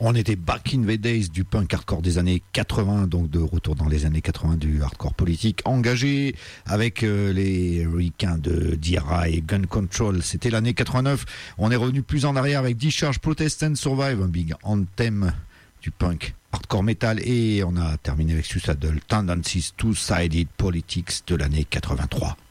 On était back in the days du punk hardcore des années 80, donc de retour dans les années 80 du hardcore politique engagé avec les ricains de DRI et Gun Control. C'était l'année 89. On est revenu plus en arrière avec Discharge, Protest and Survive, un big anthem du punk hardcore metal, et on a terminé avec Suicidal Tendencies, Two-Sided Politics de l'année 83.